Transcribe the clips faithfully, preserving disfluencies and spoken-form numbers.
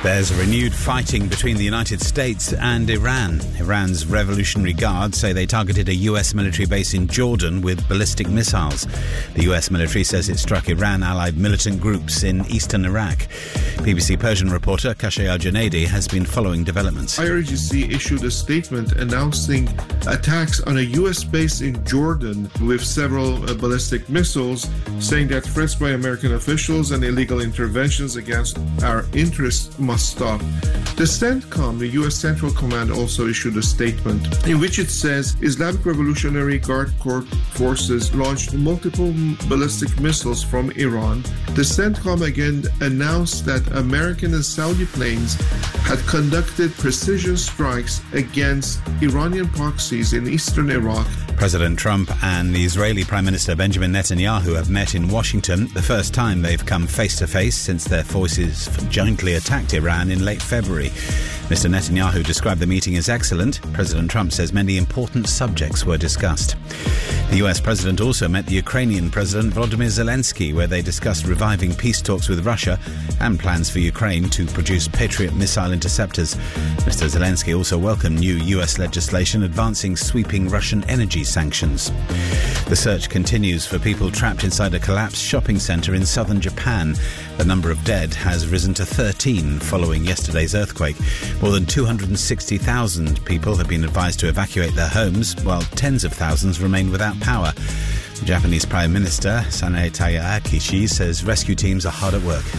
There's renewed fighting between the United States and Iran. Iran's Revolutionary Guard say they targeted a U S military base in Jordan with ballistic missiles. The U S military says it struck Iran-allied militant groups in eastern Iraq. B B C Persian reporter Kashay Al-Junaidi has been following developments. I R G C issued a statement announcing attacks on a U S base in Jordan with several uh, ballistic missiles, saying that threats by American officials and illegal interventions against our interests must stop. The CENTCOM, the U S Central Command, also issued a statement in which it says Islamic Revolutionary Guard Corps forces launched multiple ballistic missiles from Iran. The CENTCOM again announced that American and Saudi planes had conducted precision strikes against Iranian proxies in eastern Iraq. President Trump and the Israeli Prime Minister Benjamin Netanyahu have met in Washington, the first time they've come face-to-face since their forces jointly attacked Iran in late February. Mister Netanyahu described the meeting as excellent. President Trump says many important subjects were discussed. The U S President also met the Ukrainian President Volodymyr Zelensky, where they discussed reviving peace talks with Russia and plans for Ukraine to produce Patriot missile interceptors. Mister Zelensky also welcomed new U S legislation advancing sweeping Russian energy sanctions. The search continues for people trapped inside a collapsed shopping centre in southern Japan. The number of dead has risen to thirteen following yesterday's earthquake. More than two hundred sixty thousand people have been advised to evacuate their homes, while tens of thousands remain without power. The Japanese Prime Minister, Sanae Takaichi, says rescue teams are hard at work.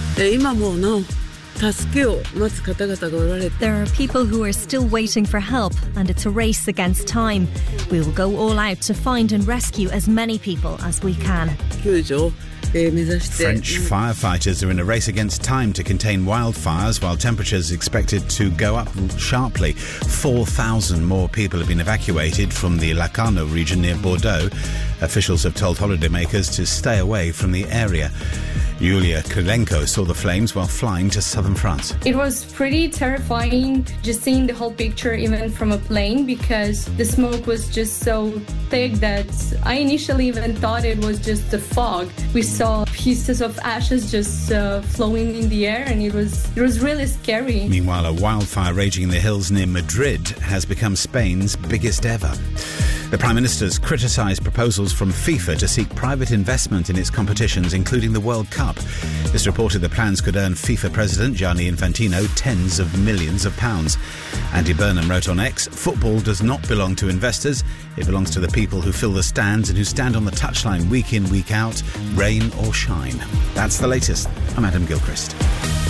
There are people who are still waiting for help, and it's a race against time. We will go all out to find and rescue as many people as we can. French firefighters are in a race against time to contain wildfires, while temperatures are expected to go up sharply. four thousand more people have been evacuated from the Lacarno region near Bordeaux. Officials have told holidaymakers to stay away from the area. Yulia Krylenko saw the flames while flying to southern France. It was pretty terrifying just seeing the whole picture even from a plane, because the smoke was just so thick that I initially even thought it was just the fog. We saw pieces of ashes just uh, flowing in the air, and it was it was really scary. Meanwhile, a wildfire raging in the hills near Madrid has become Spain's biggest ever. The Prime Minister's criticised proposals from FIFA to seek private investment in its competitions, including the World Cup. This reported the plans could earn FIFA President Gianni Infantino tens of millions of pounds. Andy Burnham wrote on X, "Football does not belong to investors. It belongs to the people who fill the stands and who stand on the touchline week in, week out, rain or shine." That's the latest. I'm Adam Gilchrist.